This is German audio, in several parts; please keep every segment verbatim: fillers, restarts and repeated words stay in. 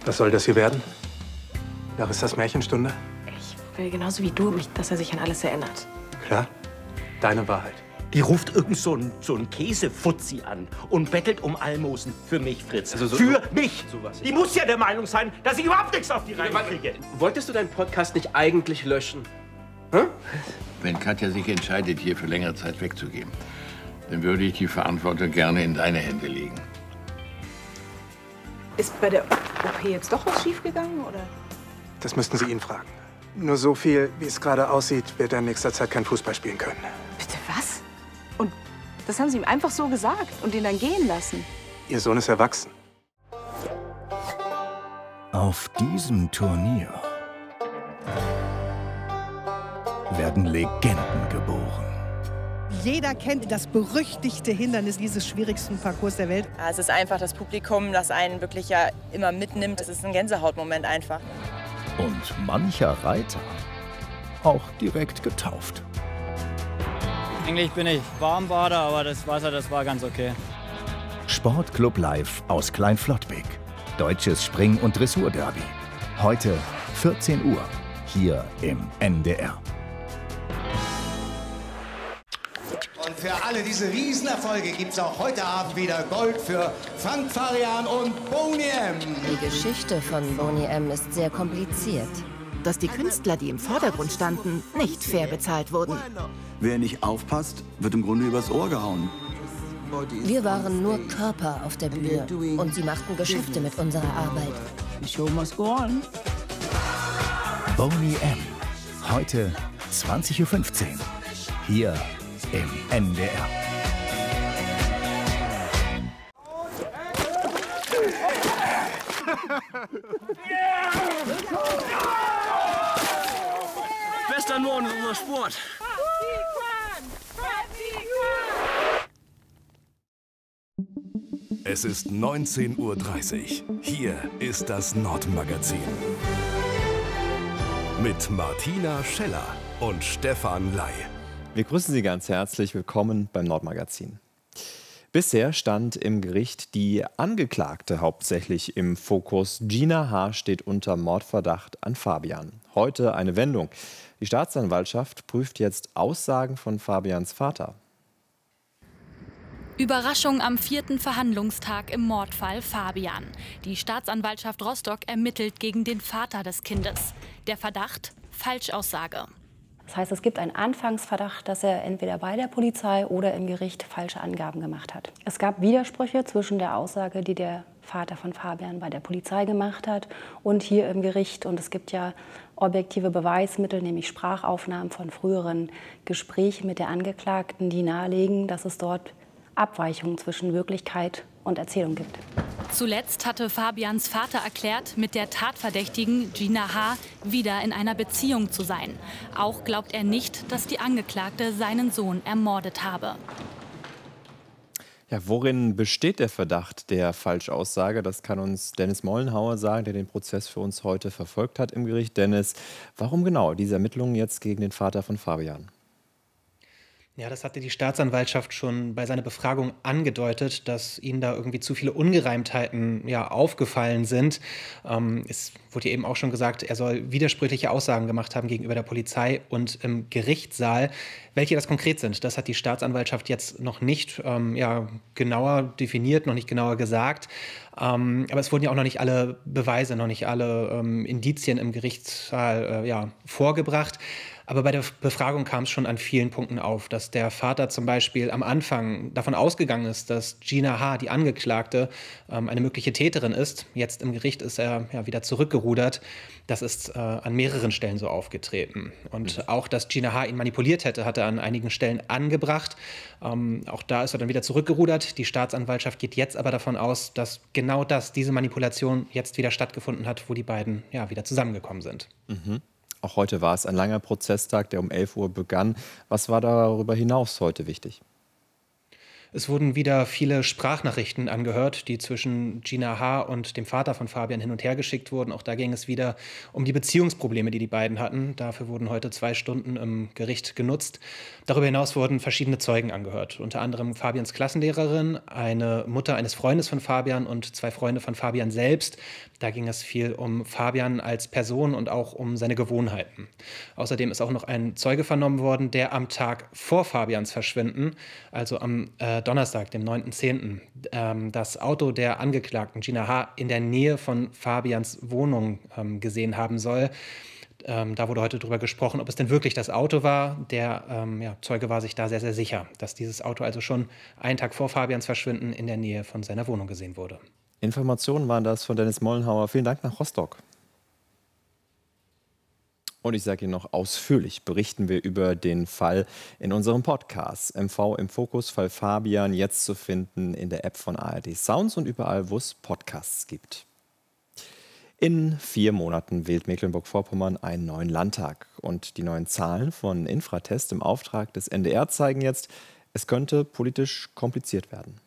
Was soll das hier werden? Larissas Märchenstunde? Ich will genauso wie du, dass er sich an alles erinnert. Klar, deine Wahrheit. Die ruft irgend so ein, so ein Käsefutzi an und bettelt um Almosen für mich, Fritz. Also so, für so, mich! Sowas. Die muss ja der Meinung sein, dass ich überhaupt nichts auf die Reihe kriege. Wolltest du deinen Podcast nicht eigentlich löschen? Hm? Wenn Katja sich entscheidet, hier für längere Zeit wegzugehen, dann würde ich die Verantwortung gerne in deine Hände legen. Ist bei der O P jetzt doch was schiefgegangen, oder? Das müssten Sie ihn fragen. Nur so viel, wie es gerade aussieht, wird er in nächster Zeit kein Fußball spielen können. Bitte was? Und das haben Sie ihm einfach so gesagt und ihn dann gehen lassen? Ihr Sohn ist erwachsen. Auf diesem Turnier werden Legenden geboren. Jeder kennt das berüchtigte Hindernis dieses schwierigsten Parcours der Welt. Es ist einfach das Publikum, das einen wirklich ja immer mitnimmt. Es ist ein Gänsehautmoment einfach. Und mancher Reiter auch direkt getauft. Eigentlich bin ich Warmbader, aber das Wasser, das war ganz okay. Sportclub Live aus Kleinflottbek. Deutsches Spring- und Dressurderby. Heute vierzehn Uhr, hier im N D R. Und für alle diese Riesenerfolge gibt es auch heute Abend wieder Gold für Frank Farian und Boney M. Die Geschichte von Boney M. ist sehr kompliziert. Dass die Künstler, die im Vordergrund standen, nicht fair bezahlt wurden. Wer nicht aufpasst, wird im Grunde übers Ohr gehauen. Wir waren nur Körper auf der Bühne und sie machten Geschäfte mit unserer Arbeit. Boney M. Heute zwanzig Uhr fünfzehn. Hier im N D R. Bester Norden ist unser Sport. Es ist neunzehn Uhr dreißig. Hier ist das Nordmagazin. Mit Martina Scheller und Stefan Ley. Wir grüßen Sie ganz herzlich. Willkommen beim Nordmagazin. Bisher stand im Gericht die Angeklagte hauptsächlich im Fokus. Gina H. steht unter Mordverdacht an Fabian. Heute eine Wendung. Die Staatsanwaltschaft prüft jetzt Aussagen von Fabians Vater. Überraschung am vierten Verhandlungstag im Mordfall Fabian. Die Staatsanwaltschaft Rostock ermittelt gegen den Vater des Kindes. Der Verdacht: Falschaussage. Das heißt, es gibt einen Anfangsverdacht, dass er entweder bei der Polizei oder im Gericht falsche Angaben gemacht hat. Es gab Widersprüche zwischen der Aussage, die der Vater von Fabian bei der Polizei gemacht hat, und hier im Gericht. Und es gibt ja objektive Beweismittel, nämlich Sprachaufnahmen von früheren Gesprächen mit der Angeklagten, die nahelegen, dass es dort Abweichungen zwischen Wirklichkeit und Erzählung gibt. Zuletzt hatte Fabians Vater erklärt, mit der Tatverdächtigen Gina H. wieder in einer Beziehung zu sein. Auch glaubt er nicht, dass die Angeklagte seinen Sohn ermordet habe. Ja, worin besteht der Verdacht der Falschaussage? Das kann uns Dennis Mollenhauer sagen, der den Prozess für uns heute verfolgt hat im Gericht. Dennis, warum genau diese Ermittlungen jetzt gegen den Vater von Fabian? Ja, das hatte die Staatsanwaltschaft schon bei seiner Befragung angedeutet, dass ihnen da irgendwie zu viele Ungereimtheiten ja, aufgefallen sind. Ähm, es wurde ja eben auch schon gesagt, er soll widersprüchliche Aussagen gemacht haben gegenüber der Polizei und im Gerichtssaal. Welche das konkret sind, das hat die Staatsanwaltschaft jetzt noch nicht ähm, ja, genauer definiert, noch nicht genauer gesagt. Ähm, aber es wurden ja auch noch nicht alle Beweise, noch nicht alle ähm, Indizien im Gerichtssaal äh, ja, vorgebracht. Aber bei der Befragung kam es schon an vielen Punkten auf, dass der Vater zum Beispiel am Anfang davon ausgegangen ist, dass Gina H., die Angeklagte, ähm, eine mögliche Täterin ist. Jetzt im Gericht ist er ja wieder zurückgerudert. Das ist äh, an mehreren Stellen so aufgetreten. Und mhm. auch, dass Gina H. ihn manipuliert hätte, hat er an einigen Stellen angebracht. Ähm, auch da ist er dann wieder zurückgerudert. Die Staatsanwaltschaft geht jetzt aber davon aus, dass genau das, diese Manipulation jetzt wieder stattgefunden hat, wo die beiden ja wieder zusammengekommen sind. Mhm. Auch heute war es ein langer Prozesstag, der um elf Uhr begann. Was war darüber hinaus heute wichtig? Es wurden wieder viele Sprachnachrichten angehört, die zwischen Gina H. und dem Vater von Fabian hin und her geschickt wurden. Auch da ging es wieder um die Beziehungsprobleme, die die beiden hatten. Dafür wurden heute zwei Stunden im Gericht genutzt. Darüber hinaus wurden verschiedene Zeugen angehört. Unter anderem Fabians Klassenlehrerin, eine Mutter eines Freundes von Fabian und zwei Freunde von Fabian selbst. Da ging es viel um Fabian als Person und auch um seine Gewohnheiten. Außerdem ist auch noch ein Zeuge vernommen worden, der am Tag vor Fabians Verschwinden, also am äh, Donnerstag, dem neunten zehnten, ähm, das Auto der Angeklagten Gina H. in der Nähe von Fabians Wohnung ähm, gesehen haben soll. Ähm, da wurde heute darüber gesprochen, ob es denn wirklich das Auto war. Der ähm, ja, Zeuge war sich da sehr, sehr sicher, dass dieses Auto also schon einen Tag vor Fabians Verschwinden in der Nähe von seiner Wohnung gesehen wurde. Informationen waren das von Dennis Mollenhauer. Vielen Dank nach Rostock. Und ich sage Ihnen noch, ausführlich berichten wir über den Fall in unserem Podcast. M V im Fokus, Fall Fabian, jetzt zu finden in der App von A R D Sounds und überall, wo es Podcasts gibt. In vier Monaten wählt Mecklenburg-Vorpommern einen neuen Landtag. Und die neuen Zahlen von Infratest im Auftrag des N D R zeigen jetzt, es könnte politisch kompliziert werden.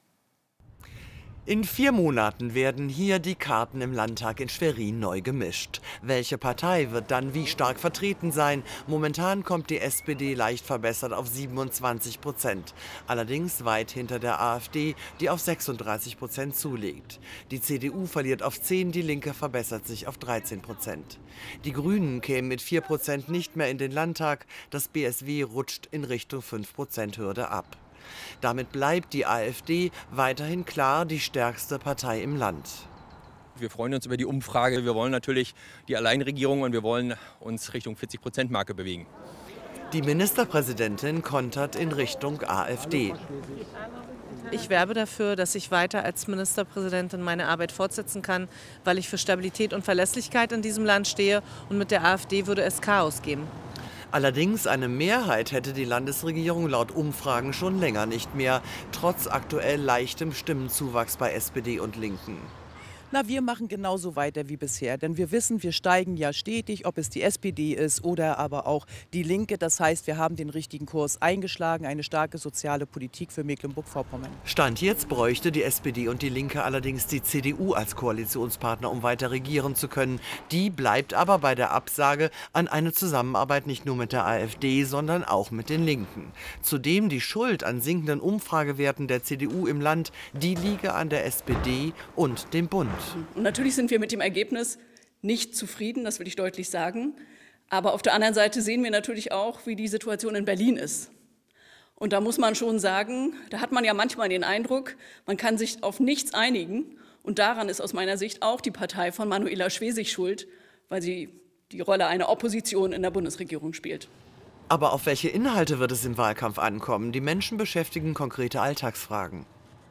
In vier Monaten werden hier die Karten im Landtag in Schwerin neu gemischt. Welche Partei wird dann wie stark vertreten sein? Momentan kommt die S P D leicht verbessert auf siebenundzwanzig Prozent. Allerdings weit hinter der AfD, die auf sechsunddreißig Prozent zulegt. Die C D U verliert auf zehn, die Linke verbessert sich auf dreizehn Prozent. Die Grünen kämen mit vier Prozent nicht mehr in den Landtag. Das B S W rutscht in Richtung fünf Prozent Hürde ab. Damit bleibt die AfD weiterhin klar die stärkste Partei im Land. Wir freuen uns über die Umfrage. Wir wollen natürlich die Alleinregierung und wir wollen uns Richtung vierzig Prozent Marke bewegen. Die Ministerpräsidentin kontert in Richtung AfD. Ich werbe dafür, dass ich weiter als Ministerpräsidentin meine Arbeit fortsetzen kann, weil ich für Stabilität und Verlässlichkeit in diesem Land stehe. Und mit der AfD würde es Chaos geben. Allerdings eine Mehrheit hätte die Landesregierung laut Umfragen schon länger nicht mehr, trotz aktuell leichtem Stimmenzuwachs bei S P D und Linken. Na, wir machen genauso weiter wie bisher, denn wir wissen, wir steigen ja stetig, ob es die S P D ist oder aber auch die Linke. Das heißt, wir haben den richtigen Kurs eingeschlagen, eine starke soziale Politik für Mecklenburg-Vorpommern. Stand jetzt bräuchte die S P D und die Linke allerdings die C D U als Koalitionspartner, um weiter regieren zu können. Die bleibt aber bei der Absage an eine Zusammenarbeit nicht nur mit der AfD, sondern auch mit den Linken. Zudem die Schuld an sinkenden Umfragewerten der C D U im Land, die liege an der S P D und dem Bund. Und natürlich sind wir mit dem Ergebnis nicht zufrieden, das will ich deutlich sagen. Aber auf der anderen Seite sehen wir natürlich auch, wie die Situation in Berlin ist. Und da muss man schon sagen, da hat man ja manchmal den Eindruck, man kann sich auf nichts einigen. Und daran ist aus meiner Sicht auch die Partei von Manuela Schwesig schuld, weil sie die Rolle einer Opposition in der Bundesregierung spielt. Aber auf welche Inhalte wird es im Wahlkampf ankommen? Die Menschen beschäftigen konkrete Alltagsfragen.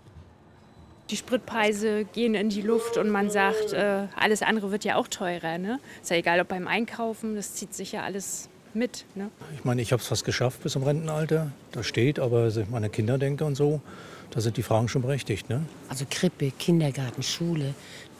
Die Spritpreise gehen in die Luft und man sagt, äh, alles andere wird ja auch teurer. Ne? Ist ja egal, ob beim Einkaufen, das zieht sich ja alles mit. Ne? Ich meine, ich habe es fast geschafft bis zum Rentenalter. Das steht, aber wenn ich meine Kinder denke und so, da sind die Fragen schon berechtigt. Ne? Also Krippe, Kindergarten, Schule,